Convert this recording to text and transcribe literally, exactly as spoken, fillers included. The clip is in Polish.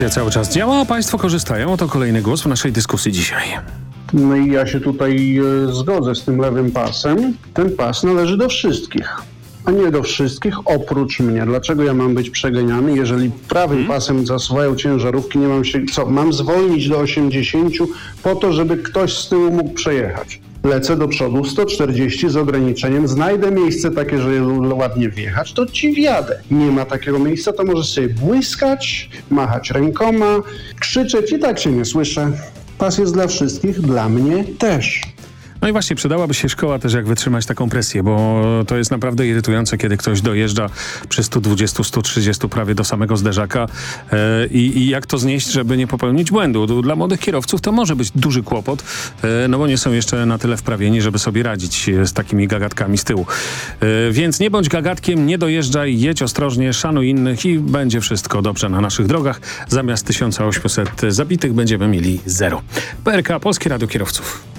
Cały czas działa, a państwo korzystają. To kolejny głos w naszej dyskusji dzisiaj. No i ja się tutaj e, zgodzę z tym lewym pasem. Ten pas należy do wszystkich, a nie do wszystkich oprócz mnie. Dlaczego ja mam być przeganiany, jeżeli prawym hmm. pasem zasuwają ciężarówki, nie mam się, co, mam zwolnić do osiemdziesięciu po to, żeby ktoś z tyłu mógł przejechać. Lecę do przodu sto czterdzieści z ograniczeniem, znajdę miejsce takie, że ładnie wjechać, to ci wjadę. Nie ma takiego miejsca, to możesz sobie błyskać, machać rękoma, krzyczeć i tak się nie słyszę. Pas jest dla wszystkich, dla mnie też. No i właśnie przydałaby się szkoła też, jak wytrzymać taką presję, bo to jest naprawdę irytujące, kiedy ktoś dojeżdża przy stu dwudziestu, stu trzydziestu prawie do samego zderzaka yy, i jak to znieść, żeby nie popełnić błędu. Dla młodych kierowców to może być duży kłopot, yy, no bo nie są jeszcze na tyle wprawieni, żeby sobie radzić z takimi gagatkami z tyłu. Yy, więc nie bądź gagatkiem, nie dojeżdżaj, jedź ostrożnie, szanuj innych i będzie wszystko dobrze na naszych drogach. Zamiast tysiąc osiemset zabitych będziemy mieli zero. P R K, Polskie Radio Kierowców.